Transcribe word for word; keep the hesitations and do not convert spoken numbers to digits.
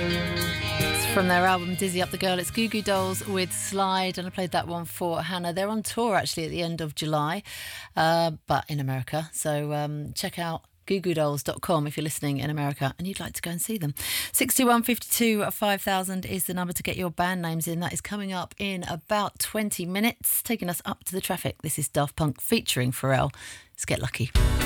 From their album Dizzy Up the Girl, it's Goo Goo Dolls with Slide, and I played that one for Hannah. They're on tour actually at the end of July, uh, but in America. So um, check out goo goo dolls dot com if you're listening in America and you'd like to go and see them. six two one, five two, five thousand is the number to get your band names in. That is coming up in about twenty minutes, taking us up to the traffic. This is Daft Punk featuring Pharrell. Let's get lucky.